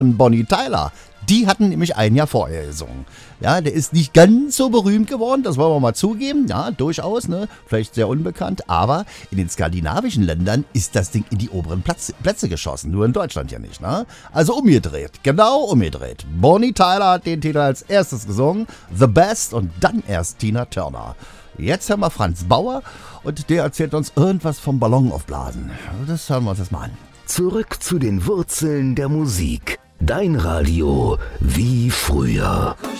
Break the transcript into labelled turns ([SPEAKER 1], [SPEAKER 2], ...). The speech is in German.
[SPEAKER 1] und Bonnie Tyler, die hatten nämlich ein Jahr vorher gesungen. Ja, der ist nicht ganz so berühmt geworden, das wollen wir mal zugeben. Ja, durchaus, ne? Vielleicht sehr unbekannt. Aber in den skandinavischen Ländern ist das Ding in die oberen Plätze geschossen. Nur in Deutschland ja nicht, ne? Also umgedreht. Genau umgedreht. Bonnie Tyler hat den Titel als erstes gesungen. The Best und dann erst Tina Turner. Jetzt hören wir Franz Bauer und der erzählt uns irgendwas vom Ballon aufblasen. Das hören wir uns jetzt mal an.
[SPEAKER 2] Zurück zu den Wurzeln der Musik. Dein Radio wie früher.